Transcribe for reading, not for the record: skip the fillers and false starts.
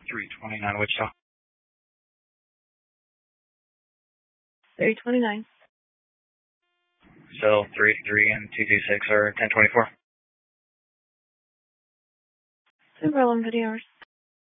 329 Wichita. 329. Cell 383 and 226 are 1024. Super long videos.